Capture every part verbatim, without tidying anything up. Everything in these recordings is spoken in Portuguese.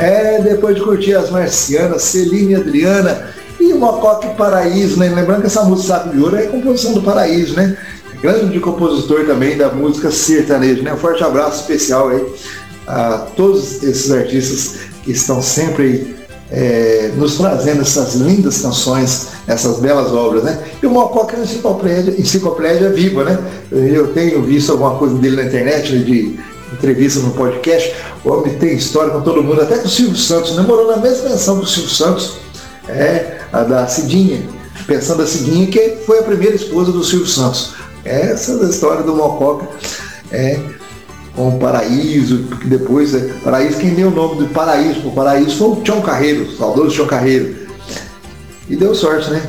É, depois de curtir as Marcianas, Celine e Adriana e o Mococa e Paraíso, né? Lembrando que essa música Saco de Ouro é a composição do Paraíso, né? Grande compositor também da música sertaneja, né? Um forte abraço especial aí a todos esses artistas que estão sempre aí, é, nos trazendo essas lindas canções, essas belas obras, né? E o Mococa é uma enciclopédia, enciclopédia viva, né? Eu tenho visto alguma coisa dele na internet, de entrevista no podcast. O homem tem história com todo mundo, até com o Silvio Santos, né? Morou na mesma pensão do Silvio Santos, é, a da Cidinha, pensão da Cidinha, que foi a primeira esposa do Silvio Santos. Essa é a história do Mococa, é, com o Paraíso, porque depois, é, Paraíso, quem deu o nome do Paraíso, o Paraíso foi o Tião Carreiro, o saudoso Tião Carreiro. E deu sorte, né?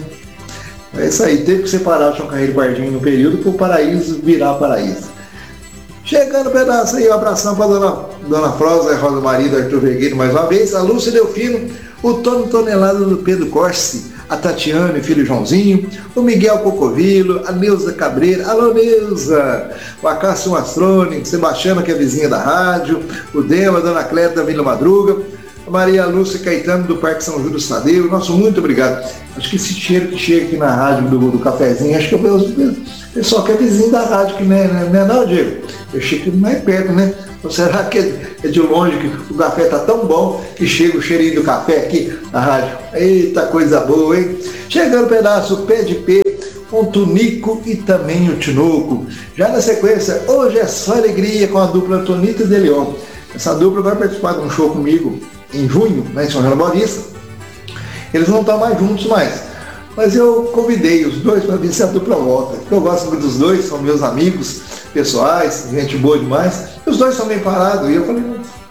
É isso aí, teve que separar o Tião Carreiro Bardinho no período para o Paraíso virar Paraíso. Chegando o pedaço aí, um abração para a dona, dona Frosa, a Rosa Maria do Arthur Vergueiro mais uma vez, a Lúcia Delfino, o Tony Tonelado do Pedro Corsi, a Tatiana e filho Joãozinho, o Miguel Cocovilo, a Neuza Cabreira, alô Neuza, o Acácio Mastrone, Sebastiana, que é vizinha da rádio, o Dema, a Dona Cléia da Vila Madruga, a Maria Lúcia Caetano do Parque São Júlio Tadeu, nosso muito obrigado. Acho que esse cheiro que chega aqui na rádio do, do cafezinho, acho que é o pessoal que é vizinho da rádio, que não é, não é não, Diego? Eu chego mais perto, né? Ou será que é de longe que o café tá tão bom que chega o cheirinho do café aqui na rádio? Eita, coisa boa, hein? Chegando o pedaço, pé de pé, com o Tunico e também o Tinoco. Já na sequência, hoje é só alegria com a dupla Tonito e De Leon. Essa dupla vai participar de um show comigo em junho, né, em São João da Boa Vista. Eles não estão mais juntos mais, mas eu convidei os dois para ver se a dupla volta. Eu gosto muito dos dois, são meus amigos pessoais, gente boa demais. Os dois são bem parados, e eu falei...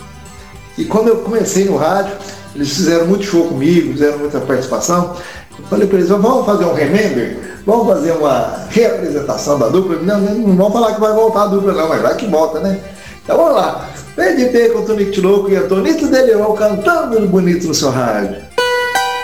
E quando eu comecei no rádio, eles fizeram muito show comigo, fizeram muita participação. Eu falei para eles, vamos fazer um remember? Vamos fazer uma reapresentação da dupla? Não, não vamos falar que vai voltar a dupla não, mas vai que volta, né? Então vamos lá. Pé de pé com o Tonico Tinoco e a Tonito De Leon cantando bonito no seu rádio.